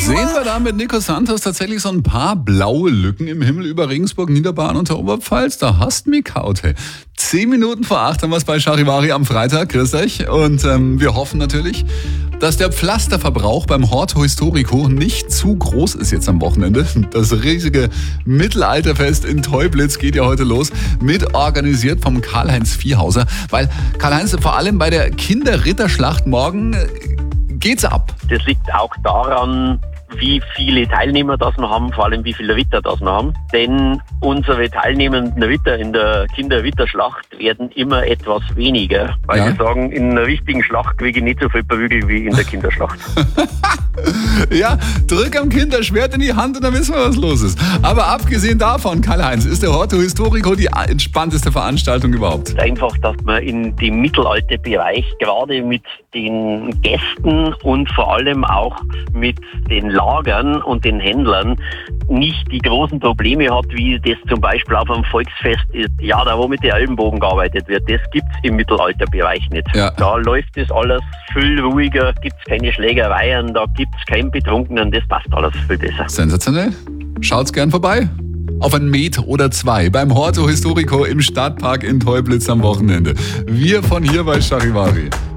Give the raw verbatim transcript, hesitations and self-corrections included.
Sehen wir da mit Nico Santos tatsächlich so ein paar blaue Lücken im Himmel über Regensburg, Niederbayern und der Oberpfalz? Da hast du mich kaut, hey. Zehn Minuten vor acht haben wir es bei Charivari am Freitag. Grüß euch. Und ähm, wir hoffen natürlich, dass der Pflasterverbrauch beim Horto Historico nicht zu groß ist jetzt am Wochenende. Das riesige Mittelalterfest in Teublitz geht ja heute los, mit organisiert vom Karl-Heinz Viehhauser. Weil Karl-Heinz, vor allem bei der Kinderritterschlacht morgen geht's ab. Das liegt auch daran, wie viele Teilnehmer das wir haben, vor allem wie viele Ritter das wir haben. Denn unsere teilnehmenden Ritter in der Kinderritterschlacht werden immer etwas weniger. Weil Ja. wir sagen, in einer richtigen Schlacht kriege ich nicht so viel Prügel wie in der Kinderschlacht. Ja, drück am Kinderschwert in die Hand und dann wissen wir, was los ist. Aber abgesehen davon, Karl-Heinz, ist der Horto Historico die entspannteste Veranstaltung überhaupt. Einfach, dass man in dem Mittelalterbereich gerade mit den Gästen und vor allem auch mit den Lagern und den Händlern nicht die großen Probleme hat, wie das zum Beispiel auf einem Volksfest ist. Ja, da wo mit den Ellenbogen gearbeitet wird, das gibt's im Mittelalterbereich nicht. Ja. Da läuft das alles viel ruhiger, gibt's keine Schlägereien, da gibt's keinen Betrunkenen, das passt alles viel besser. Sensationell. Schaut's gern vorbei. Auf ein Met oder zwei beim Horto Historico im Stadtpark in Teublitz am Wochenende. Wir von hier bei Charivari.